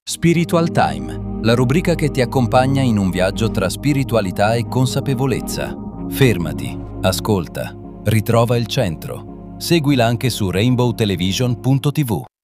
Spiritual Time, la rubrica che ti accompagna in un viaggio tra spiritualità e consapevolezza. Fermati, ascolta, ritrova il centro. Seguila anche su rainbowtelevision.tv.